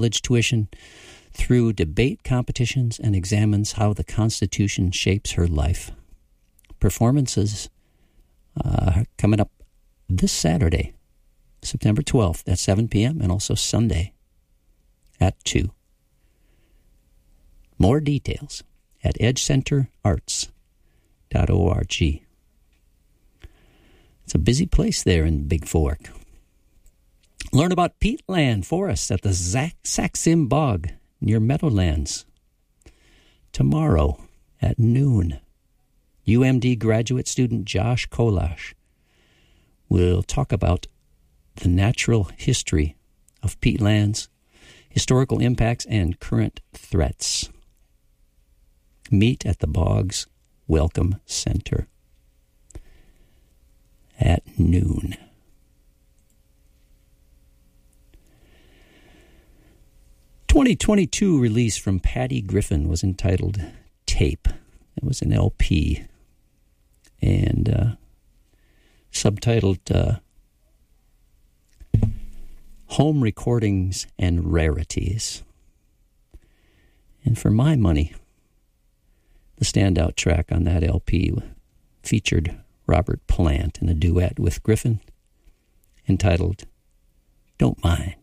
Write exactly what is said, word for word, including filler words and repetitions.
college tuition through debate competitions and examines how the Constitution shapes her life. Performances uh, coming up this Saturday, September twelfth at seven p.m. and also Sunday at two. More details at edge center arts dot org. It's a busy place there in Big Fork. Learn about peatland forests at the Zac- Saxim Bog near Meadowlands. Tomorrow at noon, U M D graduate student Josh Kolash will talk about the natural history of peatlands, historical impacts, and current threats. Meet at the Boggs Welcome Center at noon. twenty twenty-two release from Patty Griffin was entitled Tape. It was an L P and uh, subtitled uh, Home Recordings and Rarities. And for my money, the standout track on that L P featured Robert Plant in a duet with Griffin entitled Don't Mind.